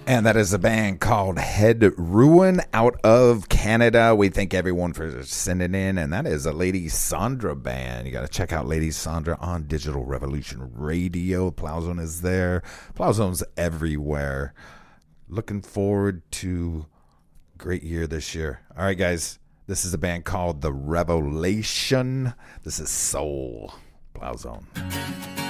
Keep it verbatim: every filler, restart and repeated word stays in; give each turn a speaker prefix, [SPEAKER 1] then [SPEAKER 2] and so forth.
[SPEAKER 1] And that is a band called Head Ruin out of Canada. We thank everyone for sending in. And that is a Lady Sandra band. You got to check out Lady Sandra on Digital Revolution Radio. Plowzone is there. Plowzone's everywhere. Looking forward to a great year this year. All right, guys. This is a band called The Revelation. This is Soul. Plowzone.